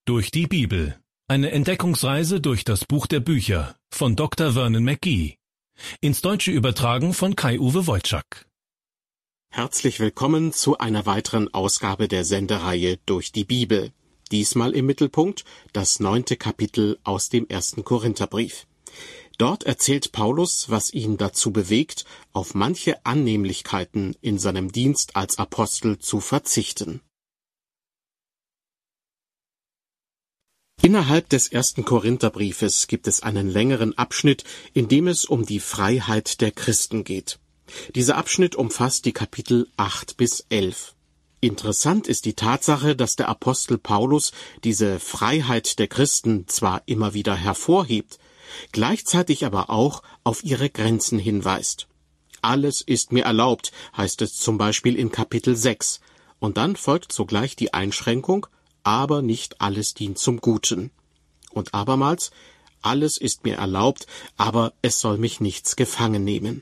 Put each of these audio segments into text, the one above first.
Durch die Bibel. Eine Entdeckungsreise durch das Buch der Bücher von Dr. Vernon McGee. Ins Deutsche übertragen von Kai-Uwe Wojczak. Herzlich willkommen zu einer weiteren Ausgabe der Sendereihe Durch die Bibel. Diesmal im Mittelpunkt das 9. Kapitel aus dem 1. Korintherbrief. Dort erzählt Paulus, was ihn dazu bewegt, auf manche Annehmlichkeiten in seinem Dienst als Apostel zu verzichten. Innerhalb des 1. Korintherbriefes gibt es einen längeren Abschnitt, in dem es um die Freiheit der Christen geht. Dieser Abschnitt umfasst die Kapitel 8 bis 11. Interessant ist die Tatsache, dass der Apostel Paulus diese Freiheit der Christen zwar immer wieder hervorhebt, gleichzeitig aber auch auf ihre Grenzen hinweist. Alles ist mir erlaubt, heißt es zum Beispiel in Kapitel 6, und dann folgt sogleich die Einschränkung, aber nicht alles dient zum Guten. Und abermals, alles ist mir erlaubt, aber es soll mich nichts gefangen nehmen.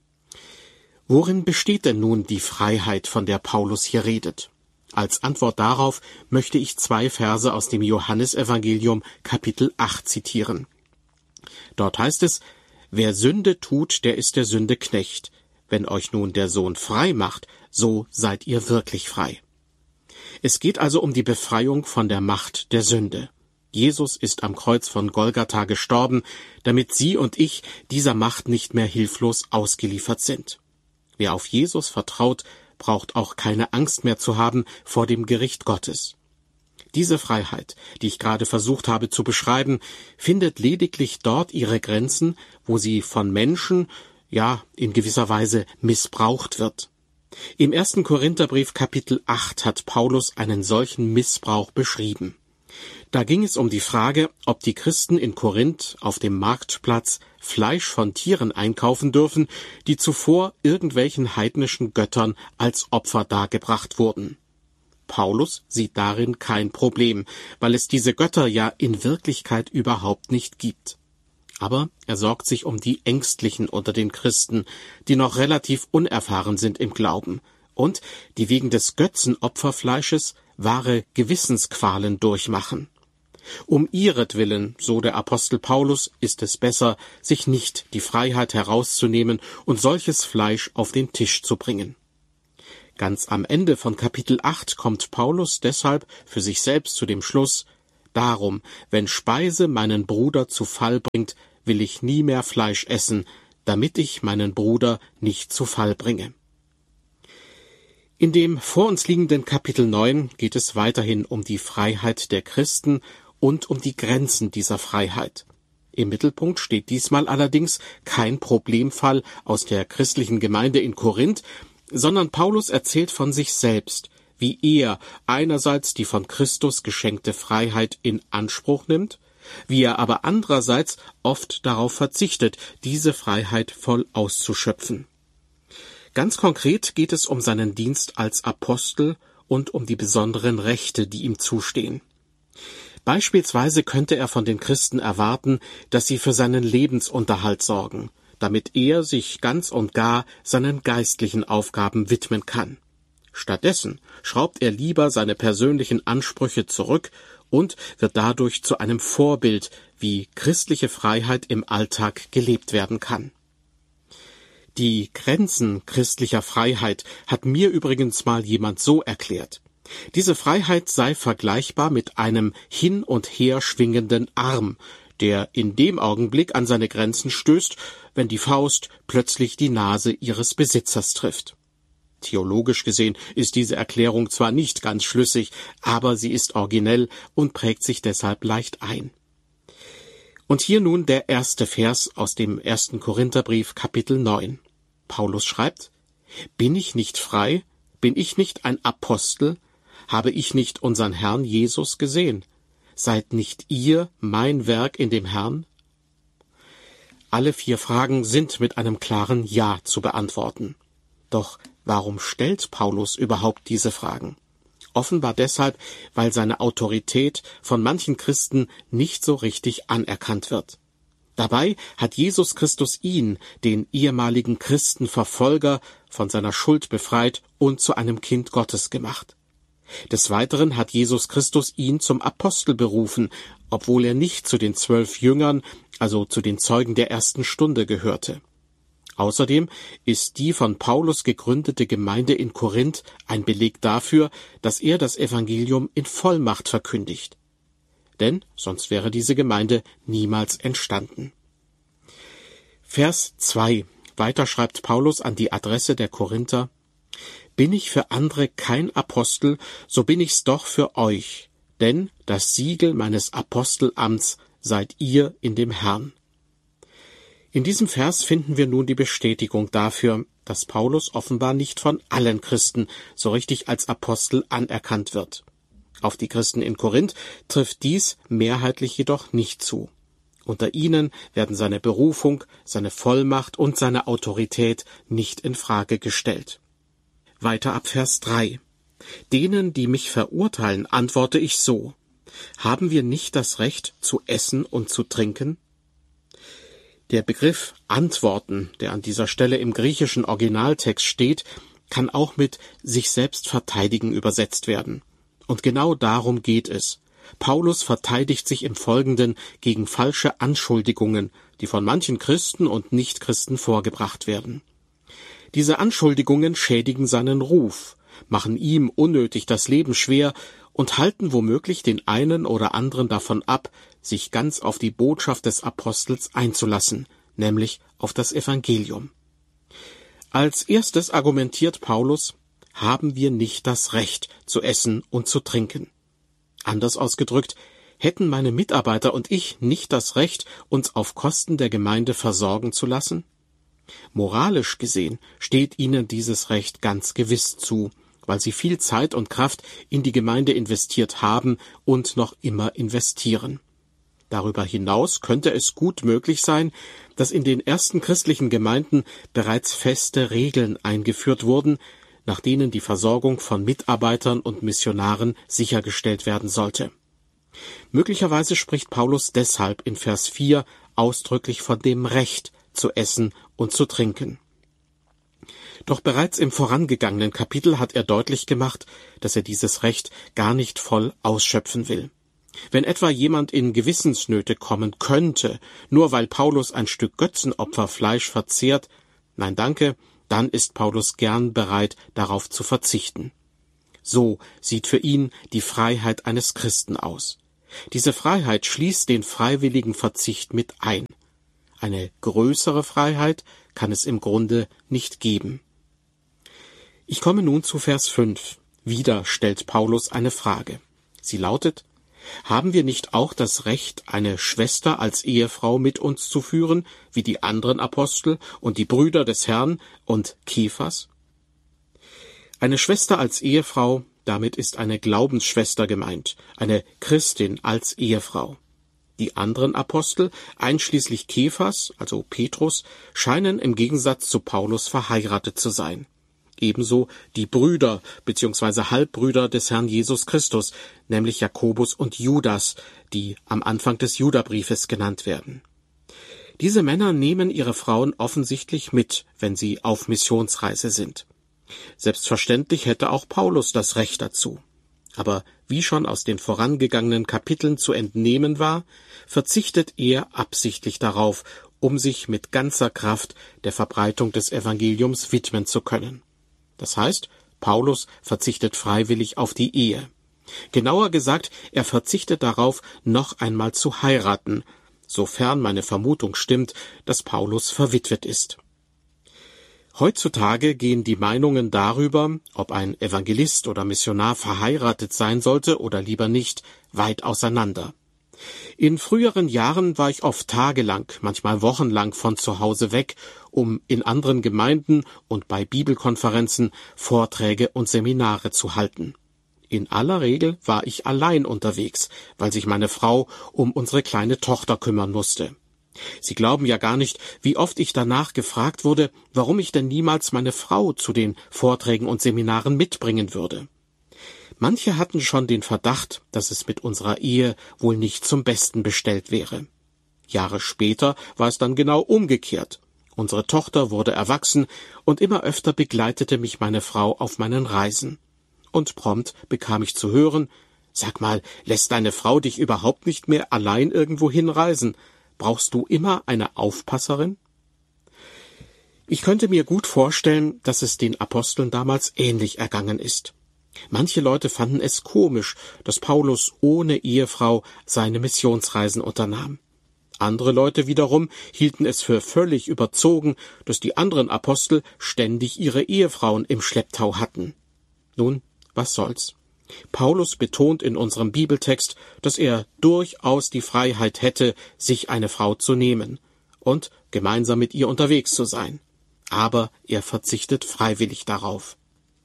Worin besteht denn nun die Freiheit, von der Paulus hier redet? Als Antwort darauf möchte ich 2 Verse aus dem Johannesevangelium Kapitel 8 zitieren. Dort heißt es: Wer Sünde tut, der ist der Sünde Knecht. Wenn euch nun der Sohn frei macht, so seid ihr wirklich frei. Es geht also um die Befreiung von der Macht der Sünde. Jesus ist am Kreuz von Golgatha gestorben, damit Sie und ich dieser Macht nicht mehr hilflos ausgeliefert sind. Wer auf Jesus vertraut, braucht auch keine Angst mehr zu haben vor dem Gericht Gottes. Diese Freiheit, die ich gerade versucht habe zu beschreiben, findet lediglich dort ihre Grenzen, wo sie von Menschen, in gewisser Weise missbraucht wird. Im 1. Korintherbrief Kapitel 8 hat Paulus einen solchen Missbrauch beschrieben. Da ging es um die Frage, ob die Christen in Korinth auf dem Marktplatz Fleisch von Tieren einkaufen dürfen, die zuvor irgendwelchen heidnischen Göttern als Opfer dargebracht wurden. Paulus sieht darin kein Problem, weil es diese Götter ja in Wirklichkeit überhaupt nicht gibt. Aber er sorgt sich um die Ängstlichen unter den Christen, die noch relativ unerfahren sind im Glauben und die wegen des Götzenopferfleisches wahre Gewissensqualen durchmachen. Um ihretwillen, so der Apostel Paulus, ist es besser, sich nicht die Freiheit herauszunehmen und solches Fleisch auf den Tisch zu bringen. Ganz am Ende von Kapitel 8 kommt Paulus deshalb für sich selbst zu dem Schluss: Darum, wenn Speise meinen Bruder zu Fall bringt, will ich nie mehr Fleisch essen, damit ich meinen Bruder nicht zu Fall bringe. In dem vor uns liegenden Kapitel 9 geht es weiterhin um die Freiheit der Christen und um die Grenzen dieser Freiheit. Im Mittelpunkt steht diesmal allerdings kein Problemfall aus der christlichen Gemeinde in Korinth, sondern Paulus erzählt von sich selbst, wie er einerseits die von Christus geschenkte Freiheit in Anspruch nimmt, wie er aber andererseits oft darauf verzichtet, diese Freiheit voll auszuschöpfen. Ganz konkret geht es um seinen Dienst als Apostel und um die besonderen Rechte, die ihm zustehen. Beispielsweise könnte er von den Christen erwarten, dass sie für seinen Lebensunterhalt sorgen, damit er sich ganz und gar seinen geistlichen Aufgaben widmen kann. Stattdessen schraubt er lieber seine persönlichen Ansprüche zurück und wird dadurch zu einem Vorbild, wie christliche Freiheit im Alltag gelebt werden kann. Die Grenzen christlicher Freiheit hat mir übrigens mal jemand so erklärt: Diese Freiheit sei vergleichbar mit einem hin und her schwingenden Arm, der in dem Augenblick an seine Grenzen stößt, wenn die Faust plötzlich die Nase ihres Besitzers trifft. Theologisch gesehen ist diese Erklärung zwar nicht ganz schlüssig, aber sie ist originell und prägt sich deshalb leicht ein. Und hier nun der erste Vers aus dem 1. Korintherbrief Kapitel 9. Paulus schreibt: Bin ich nicht frei? Bin ich nicht ein Apostel? Habe ich nicht unseren Herrn Jesus gesehen? Seid nicht ihr mein Werk in dem Herrn? Alle 4 Fragen sind mit einem klaren Ja zu beantworten. Doch warum stellt Paulus überhaupt diese Fragen? Offenbar deshalb, weil seine Autorität von manchen Christen nicht so richtig anerkannt wird. Dabei hat Jesus Christus ihn, den ehemaligen Christenverfolger, von seiner Schuld befreit und zu einem Kind Gottes gemacht. Des Weiteren hat Jesus Christus ihn zum Apostel berufen, obwohl er nicht zu den 12 Jüngern, also zu den Zeugen der ersten Stunde gehörte. Außerdem ist die von Paulus gegründete Gemeinde in Korinth ein Beleg dafür, dass er das Evangelium in Vollmacht verkündigt. Denn sonst wäre diese Gemeinde niemals entstanden. Vers 2. Weiter schreibt Paulus an die Adresse der Korinther: Bin ich für andere kein Apostel, so bin ich's doch für euch, denn das Siegel meines Apostelamts seid ihr in dem Herrn. In diesem Vers finden wir nun die Bestätigung dafür, dass Paulus offenbar nicht von allen Christen so richtig als Apostel anerkannt wird. Auf die Christen in Korinth trifft dies mehrheitlich jedoch nicht zu. Unter ihnen werden seine Berufung, seine Vollmacht und seine Autorität nicht in Frage gestellt. Weiter ab Vers 3. Denen, die mich verurteilen, antworte ich so: Haben wir nicht das Recht zu essen und zu trinken? Der Begriff antworten, der an dieser Stelle im griechischen Originaltext steht, kann auch mit sich selbst verteidigen übersetzt werden. Und genau darum geht es. Paulus verteidigt sich im Folgenden gegen falsche Anschuldigungen, die von manchen Christen und Nichtchristen vorgebracht werden. Diese Anschuldigungen schädigen seinen Ruf, machen ihm unnötig das Leben schwer und halten womöglich den einen oder anderen davon ab, sich ganz auf die Botschaft des Apostels einzulassen, nämlich auf das Evangelium. Als erstes argumentiert Paulus: Haben wir nicht das Recht zu essen und zu trinken? Anders ausgedrückt, hätten meine Mitarbeiter und ich nicht das Recht, uns auf Kosten der Gemeinde versorgen zu lassen? Moralisch gesehen steht ihnen dieses Recht ganz gewiss zu, weil sie viel Zeit und Kraft in die Gemeinde investiert haben und noch immer investieren. Darüber hinaus könnte es gut möglich sein, dass in den ersten christlichen Gemeinden bereits feste Regeln eingeführt wurden, nach denen die Versorgung von Mitarbeitern und Missionaren sichergestellt werden sollte. Möglicherweise spricht Paulus deshalb in Vers 4 ausdrücklich von dem Recht zu essen und zu trinken. Doch bereits im vorangegangenen Kapitel hat er deutlich gemacht, dass er dieses Recht gar nicht voll ausschöpfen will. Wenn etwa jemand in Gewissensnöte kommen könnte, nur weil Paulus ein Stück Götzenopferfleisch verzehrt, nein danke, dann ist Paulus gern bereit, darauf zu verzichten. So sieht für ihn die Freiheit eines Christen aus. Diese Freiheit schließt den freiwilligen Verzicht mit ein. Eine größere Freiheit kann es im Grunde nicht geben. Ich komme nun zu Vers 5. Wieder stellt Paulus eine Frage. Sie lautet: Haben wir nicht auch das Recht, eine Schwester als Ehefrau mit uns zu führen, wie die anderen Apostel und die Brüder des Herrn und Kephas? Eine Schwester als Ehefrau, damit ist eine Glaubensschwester gemeint, eine Christin als Ehefrau. Die anderen Apostel, einschließlich Kephas, also Petrus, scheinen im Gegensatz zu Paulus verheiratet zu sein. Ebenso die Brüder bzw. Halbbrüder des Herrn Jesus Christus, nämlich Jakobus und Judas, die am Anfang des Judabriefes genannt werden. Diese Männer nehmen ihre Frauen offensichtlich mit, wenn sie auf Missionsreise sind. Selbstverständlich hätte auch Paulus das Recht dazu. Aber wie schon aus den vorangegangenen Kapiteln zu entnehmen war, verzichtet er absichtlich darauf, um sich mit ganzer Kraft der Verbreitung des Evangeliums widmen zu können. Das heißt, Paulus verzichtet freiwillig auf die Ehe. Genauer gesagt, er verzichtet darauf, noch einmal zu heiraten, sofern meine Vermutung stimmt, dass Paulus verwitwet ist. Heutzutage gehen die Meinungen darüber, ob ein Evangelist oder Missionar verheiratet sein sollte oder lieber nicht, weit auseinander. In früheren Jahren war ich oft tagelang, manchmal wochenlang von zu Hause weg, um in anderen Gemeinden und bei Bibelkonferenzen Vorträge und Seminare zu halten. In aller Regel war ich allein unterwegs, weil sich meine Frau um unsere kleine Tochter kümmern musste. Sie glauben ja gar nicht, wie oft ich danach gefragt wurde, warum ich denn niemals meine Frau zu den Vorträgen und Seminaren mitbringen würde. Manche hatten schon den Verdacht, dass es mit unserer Ehe wohl nicht zum Besten bestellt wäre. Jahre später war es dann genau umgekehrt. Unsere Tochter wurde erwachsen und immer öfter begleitete mich meine Frau auf meinen Reisen. und prompt bekam ich zu hören: »Sag mal, lässt deine Frau dich überhaupt nicht mehr allein irgendwo hinreisen? Brauchst du immer eine Aufpasserin?« Ich könnte mir gut vorstellen, dass es den Aposteln damals ähnlich ergangen ist. Manche Leute fanden es komisch, dass Paulus ohne Ehefrau seine Missionsreisen unternahm. Andere Leute wiederum hielten es für völlig überzogen, dass die anderen Apostel ständig ihre Ehefrauen im Schlepptau hatten. Nun, was soll's? Paulus betont in unserem Bibeltext, dass er durchaus die Freiheit hätte, sich eine Frau zu nehmen und gemeinsam mit ihr unterwegs zu sein. Aber er verzichtet freiwillig darauf.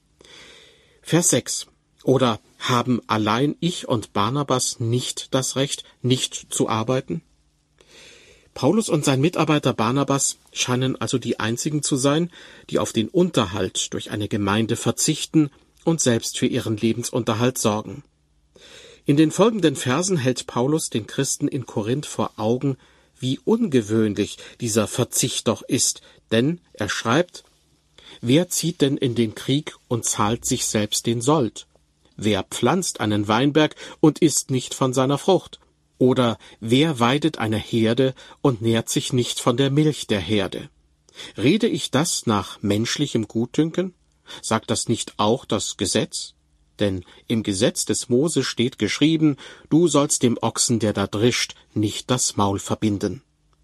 Vers 6. Oder haben allein ich und Barnabas nicht das Recht, nicht zu arbeiten? Paulus und sein Mitarbeiter Barnabas scheinen also die einzigen zu sein, die auf den Unterhalt durch eine Gemeinde verzichten und selbst für ihren Lebensunterhalt sorgen. In den folgenden Versen hält Paulus den Christen in Korinth vor Augen, wie ungewöhnlich dieser Verzicht doch ist, denn er schreibt: »Wer zieht denn in den Krieg und zahlt sich selbst den Sold? Wer pflanzt einen Weinberg und isst nicht von seiner Frucht? Oder wer weidet eine Herde und nährt sich nicht von der Milch der Herde? Rede ich das nach menschlichem Gutdünken? Sagt das nicht auch das Gesetz? Denn im Gesetz des Mose steht geschrieben, du sollst dem Ochsen, der da drischt, nicht das Maul verbinden.«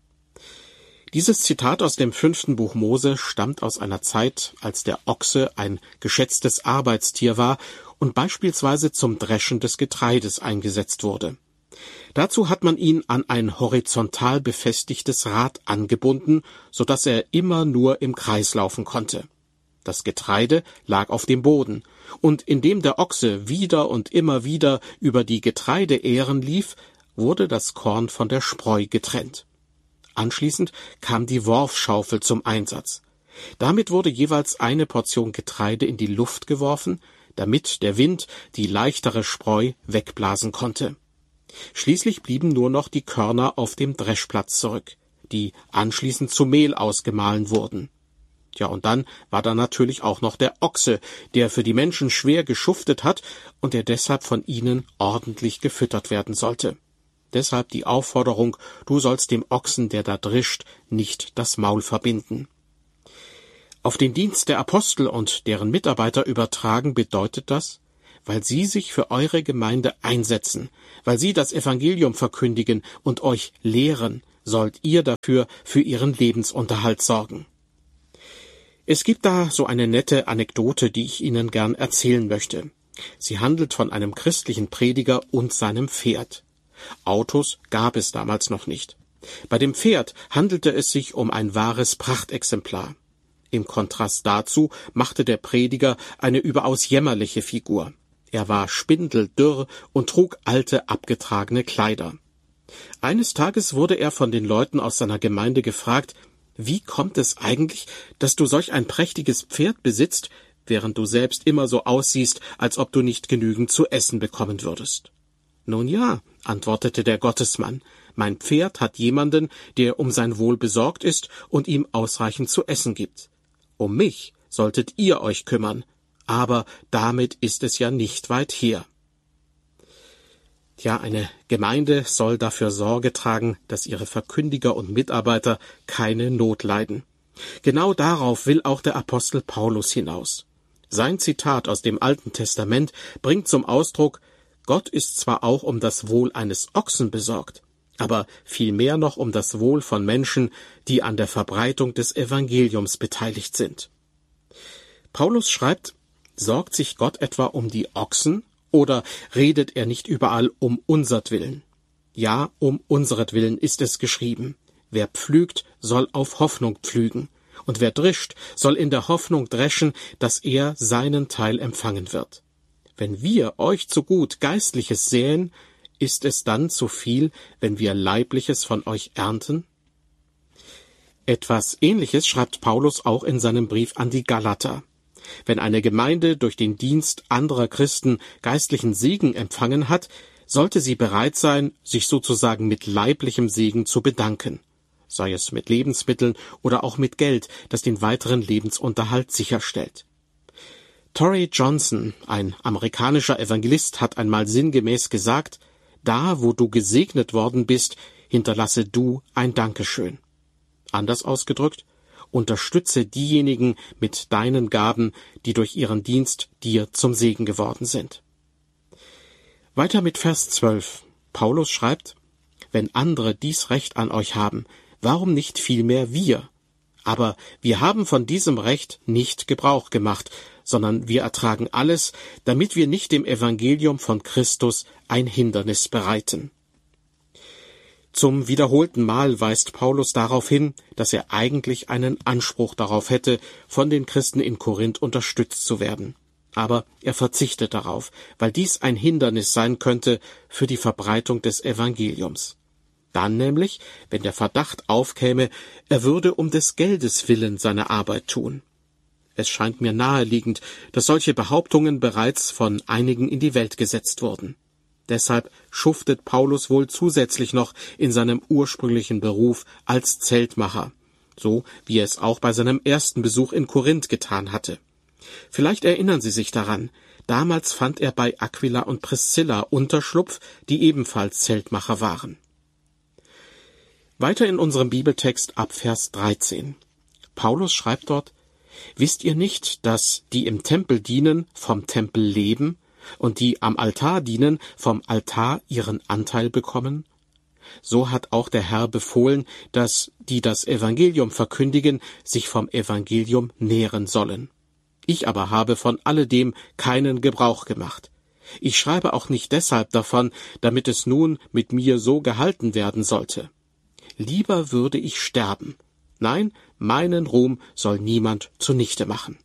Dieses Zitat aus dem 5. Buch Mose stammt aus einer Zeit, als der Ochse ein geschätztes Arbeitstier war und beispielsweise zum Dreschen des Getreides eingesetzt wurde. Dazu hat man ihn an ein horizontal befestigtes Rad angebunden, so dass er immer nur im Kreis laufen konnte. Das Getreide lag auf dem Boden, und indem der Ochse wieder und immer wieder über die Getreideähren lief, wurde das Korn von der Spreu getrennt. Anschließend kam die Worfschaufel zum Einsatz. Damit wurde jeweils eine Portion Getreide in die Luft geworfen, damit der Wind die leichtere Spreu wegblasen konnte. Schließlich blieben nur noch die Körner auf dem Dreschplatz zurück, die anschließend zu Mehl ausgemahlen wurden. Ja, und dann war da natürlich auch noch der Ochse, der für die Menschen schwer geschuftet hat und der deshalb von ihnen ordentlich gefüttert werden sollte. Deshalb die Aufforderung, du sollst dem Ochsen, der da drischt, nicht das Maul verbinden. Auf den Dienst der Apostel und deren Mitarbeiter übertragen bedeutet das, weil sie sich für eure Gemeinde einsetzen, weil sie das Evangelium verkündigen und euch lehren, sollt ihr dafür für ihren Lebensunterhalt sorgen. Es gibt da so eine nette Anekdote, die ich Ihnen gern erzählen möchte. Sie handelt von einem christlichen Prediger und seinem Pferd. Autos gab es damals noch nicht. Bei dem Pferd handelte es sich um ein wahres Prachtexemplar. Im Kontrast dazu machte der Prediger eine überaus jämmerliche Figur. Er war spindeldürr und trug alte, abgetragene Kleider. Eines Tages wurde er von den Leuten aus seiner Gemeinde gefragt: Wie kommt es eigentlich, dass du solch ein prächtiges Pferd besitzt, während du selbst immer so aussiehst, als ob du nicht genügend zu essen bekommen würdest? »Nun ja«, antwortete der Gottesmann, »mein Pferd hat jemanden, der um sein Wohl besorgt ist und ihm ausreichend zu essen gibt. Um mich solltet ihr euch kümmern, aber damit ist es ja nicht weit her.« Ja, eine Gemeinde soll dafür Sorge tragen, dass ihre Verkündiger und Mitarbeiter keine Not leiden. Genau darauf will auch der Apostel Paulus hinaus. Sein Zitat aus dem Alten Testament bringt zum Ausdruck: Gott ist zwar auch um das Wohl eines Ochsen besorgt, aber vielmehr noch um das Wohl von Menschen, die an der Verbreitung des Evangeliums beteiligt sind. Paulus schreibt: Sorgt sich Gott etwa um die Ochsen, oder redet er nicht überall um unsertwillen? Ja, um unseretwillen ist es geschrieben. Wer pflügt, soll auf Hoffnung pflügen, und wer drischt, soll in der Hoffnung dreschen, dass er seinen Teil empfangen wird. Wenn wir euch zu gut Geistliches säen, ist es dann zu viel, wenn wir Leibliches von euch ernten? Etwas Ähnliches schreibt Paulus auch in seinem Brief an die Galater. Wenn eine Gemeinde durch den Dienst anderer Christen geistlichen Segen empfangen hat, sollte sie bereit sein, sich sozusagen mit leiblichem Segen zu bedanken, sei es mit Lebensmitteln oder auch mit Geld, das den weiteren Lebensunterhalt sicherstellt. Torrey Johnson, ein amerikanischer Evangelist, hat einmal sinngemäß gesagt: Da, wo du gesegnet worden bist, hinterlasse du ein Dankeschön. Anders ausgedrückt: Unterstütze diejenigen mit deinen Gaben, die durch ihren Dienst dir zum Segen geworden sind. Weiter mit Vers 12. Paulus schreibt: Wenn andere dies Recht an euch haben, warum nicht vielmehr wir? Aber wir haben von diesem Recht nicht Gebrauch gemacht, sondern wir ertragen alles, damit wir nicht dem Evangelium von Christus ein Hindernis bereiten. Zum wiederholten Mal weist Paulus darauf hin, dass er eigentlich einen Anspruch darauf hätte, von den Christen in Korinth unterstützt zu werden. Aber er verzichtet darauf, weil dies ein Hindernis sein könnte für die Verbreitung des Evangeliums. Dann nämlich, wenn der Verdacht aufkäme, er würde um des Geldes willen seine Arbeit tun. Es scheint mir naheliegend, dass solche Behauptungen bereits von einigen in die Welt gesetzt wurden. Deshalb schuftet Paulus wohl zusätzlich noch in seinem ursprünglichen Beruf als Zeltmacher, so wie er es auch bei seinem ersten Besuch in Korinth getan hatte. Vielleicht erinnern Sie sich daran, damals fand er bei Aquila und Priscilla Unterschlupf, die ebenfalls Zeltmacher waren. Weiter in unserem Bibeltext ab Vers 13. Paulus schreibt dort: Wisst ihr nicht, dass die im Tempel dienen, vom Tempel leben, und die am Altar dienen, vom Altar ihren Anteil bekommen? So hat auch der Herr befohlen, dass die das Evangelium verkündigen, sich vom Evangelium nähren sollen. Ich aber habe von alledem keinen Gebrauch gemacht. Ich schreibe auch nicht deshalb davon, damit es nun mit mir so gehalten werden sollte. Lieber würde ich sterben. Nein, meinen Ruhm soll niemand zunichte machen.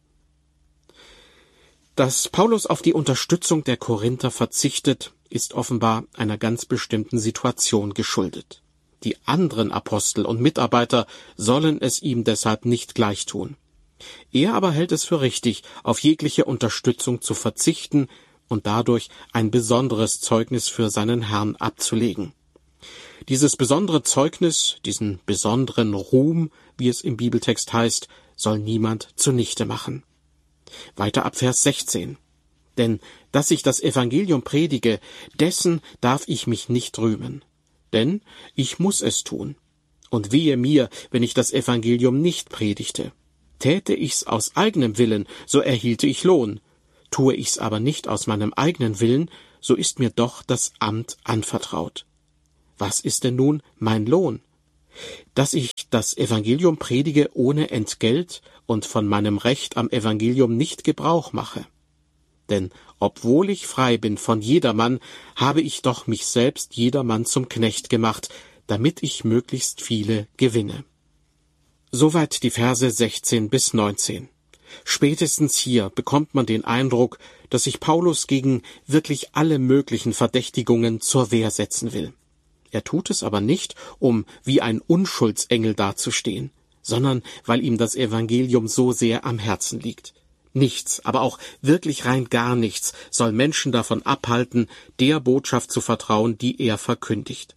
Dass Paulus auf die Unterstützung der Korinther verzichtet, ist offenbar einer ganz bestimmten Situation geschuldet. Die anderen Apostel und Mitarbeiter sollen es ihm deshalb nicht gleichtun. Er aber hält es für richtig, auf jegliche Unterstützung zu verzichten und dadurch ein besonderes Zeugnis für seinen Herrn abzulegen. Dieses besondere Zeugnis, diesen besonderen Ruhm, wie es im Bibeltext heißt, soll niemand zunichte machen. Weiter ab Vers 16. Denn, dass ich das Evangelium predige, dessen darf ich mich nicht rühmen. Denn ich muss es tun. Und wehe mir, wenn ich das Evangelium nicht predigte. Täte ich's aus eigenem Willen, so erhielte ich Lohn. Tue ich's aber nicht aus meinem eigenen Willen, so ist mir doch das Amt anvertraut. Was ist denn nun mein Lohn? Dass ich das Evangelium predige ohne Entgelt und von meinem Recht am Evangelium nicht Gebrauch mache. Denn obwohl ich frei bin von jedermann, habe ich doch mich selbst jedermann zum Knecht gemacht, damit ich möglichst viele gewinne. Soweit die Verse 16 bis 19. Spätestens hier bekommt man den Eindruck, dass sich Paulus gegen wirklich alle möglichen Verdächtigungen zur Wehr setzen will. Er tut es aber nicht, um wie ein Unschuldsengel dazustehen, sondern weil ihm das Evangelium so sehr am Herzen liegt. Nichts, aber auch wirklich rein gar nichts soll Menschen davon abhalten, der Botschaft zu vertrauen, die er verkündigt.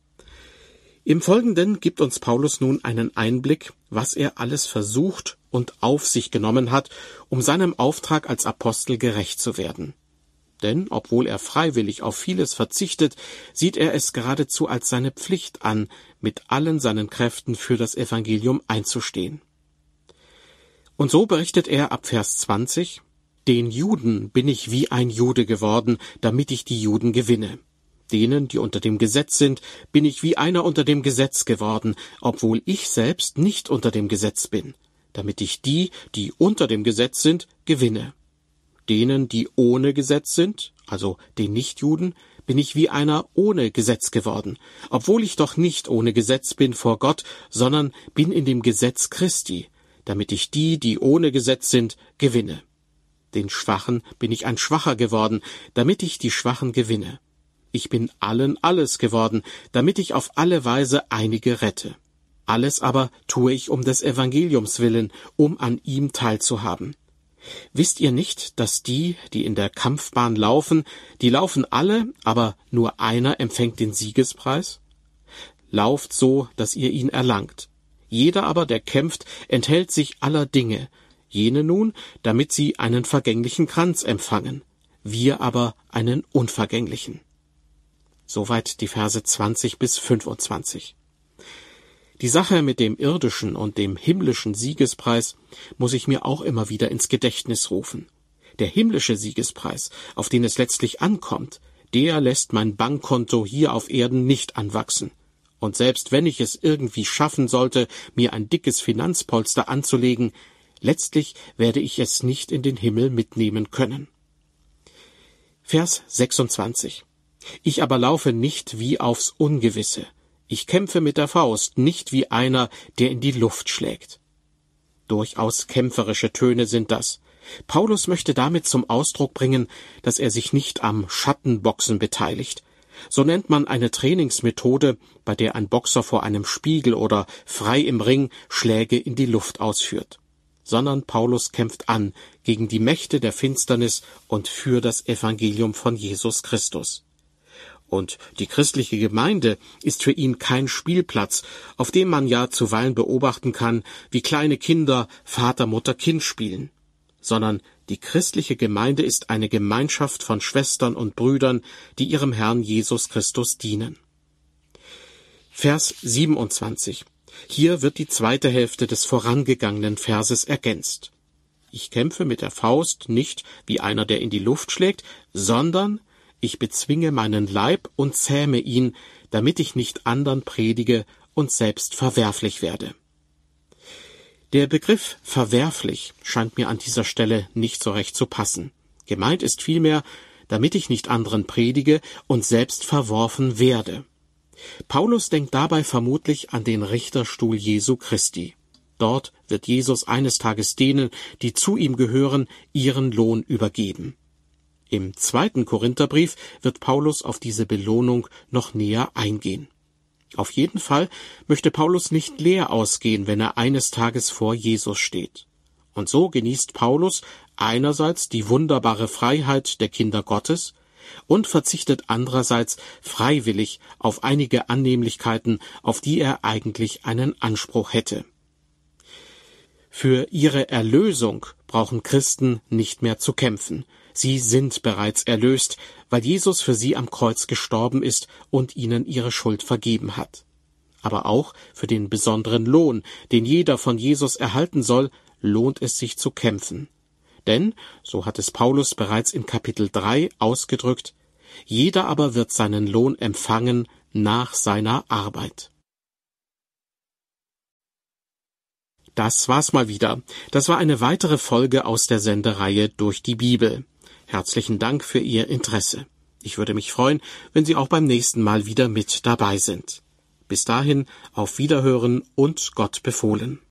Im Folgenden gibt uns Paulus nun einen Einblick, was er alles versucht und auf sich genommen hat, um seinem Auftrag als Apostel gerecht zu werden. Denn, obwohl er freiwillig auf vieles verzichtet, sieht er es geradezu als seine Pflicht an, mit allen seinen Kräften für das Evangelium einzustehen. Und so berichtet er ab Vers 20, Den Juden bin ich wie ein Jude geworden, damit ich die Juden gewinne. Denen, die unter dem Gesetz sind, bin ich wie einer unter dem Gesetz geworden, obwohl ich selbst nicht unter dem Gesetz bin, damit ich die, die unter dem Gesetz sind, gewinne. Denen, die ohne Gesetz sind, also den Nichtjuden, bin ich wie einer ohne Gesetz geworden, obwohl ich doch nicht ohne Gesetz bin vor Gott, sondern bin in dem Gesetz Christi, damit ich die, die ohne Gesetz sind, gewinne. Den Schwachen bin ich ein Schwacher geworden, damit ich die Schwachen gewinne. Ich bin allen alles geworden, damit ich auf alle Weise einige rette. Alles aber tue ich um des Evangeliums willen, um an ihm teilzuhaben. Wisst ihr nicht, dass die in der Kampfbahn laufen, die laufen alle, aber nur einer empfängt den Siegespreis? Lauft so, dass ihr ihn erlangt. Jeder aber, der kämpft, enthält sich aller Dinge. Jene nun, damit sie einen vergänglichen Kranz empfangen, wir aber einen unvergänglichen. Soweit die Verse 20 bis 25. Die Sache mit dem irdischen und dem himmlischen Siegespreis muss ich mir auch immer wieder ins Gedächtnis rufen. Der himmlische Siegespreis, auf den es letztlich ankommt, der lässt mein Bankkonto hier auf Erden nicht anwachsen. Und selbst wenn ich es irgendwie schaffen sollte, mir ein dickes Finanzpolster anzulegen, letztlich werde ich es nicht in den Himmel mitnehmen können. Vers 26. Ich aber laufe nicht wie aufs Ungewisse. Ich kämpfe mit der Faust, nicht wie einer, der in die Luft schlägt. Durchaus kämpferische Töne sind das. Paulus möchte damit zum Ausdruck bringen, dass er sich nicht am Schattenboxen beteiligt. So nennt man eine Trainingsmethode, bei der ein Boxer vor einem Spiegel oder frei im Ring Schläge in die Luft ausführt. Sondern Paulus kämpft an gegen die Mächte der Finsternis und für das Evangelium von Jesus Christus. Und die christliche Gemeinde ist für ihn kein Spielplatz, auf dem man ja zuweilen beobachten kann, wie kleine Kinder Vater, Mutter, Kind spielen. Sondern die christliche Gemeinde ist eine Gemeinschaft von Schwestern und Brüdern, die ihrem Herrn Jesus Christus dienen. Vers 27. Hier wird die zweite Hälfte des vorangegangenen Verses ergänzt. Ich kämpfe mit der Faust nicht wie einer, der in die Luft schlägt, sondern ich bezwinge meinen Leib und zähme ihn, damit ich nicht andern predige und selbst verwerflich werde. Der Begriff verwerflich scheint mir an dieser Stelle nicht so recht zu passen. Gemeint ist vielmehr, damit ich nicht anderen predige und selbst verworfen werde. Paulus denkt dabei vermutlich an den Richterstuhl Jesu Christi. Dort wird Jesus eines Tages denen, die zu ihm gehören, ihren Lohn übergeben. Im 2. Korintherbrief wird Paulus auf diese Belohnung noch näher eingehen. Auf jeden Fall möchte Paulus nicht leer ausgehen, wenn er eines Tages vor Jesus steht. Und so genießt Paulus einerseits die wunderbare Freiheit der Kinder Gottes und verzichtet andererseits freiwillig auf einige Annehmlichkeiten, auf die er eigentlich einen Anspruch hätte. Für ihre Erlösung brauchen Christen nicht mehr zu kämpfen. Sie sind bereits erlöst, weil Jesus für sie am Kreuz gestorben ist und ihnen ihre Schuld vergeben hat. Aber auch für den besonderen Lohn, den jeder von Jesus erhalten soll, lohnt es sich zu kämpfen. Denn, so hat es Paulus bereits in Kapitel 3 ausgedrückt, jeder aber wird seinen Lohn empfangen nach seiner Arbeit. Das war's mal wieder. Das war eine weitere Folge aus der Sendereihe Durch die Bibel. Herzlichen Dank für Ihr Interesse. Ich würde mich freuen, wenn Sie auch beim nächsten Mal wieder mit dabei sind. Bis dahin, auf Wiederhören und Gott befohlen.